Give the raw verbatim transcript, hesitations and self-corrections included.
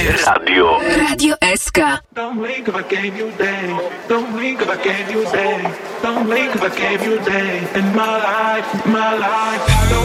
Radio. Radio S K. Don't blink if I gave you day. Don't blink if I gave you day. Don't blink if I gave you day. In my life, my life. Don't